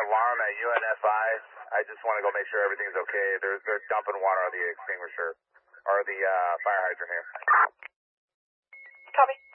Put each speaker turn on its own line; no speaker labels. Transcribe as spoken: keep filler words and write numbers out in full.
alarm at U N F I. I just want to go make sure everything's okay. They're, they're dumping water on the extinguisher, or the uh, fire hydrant here.
Copy.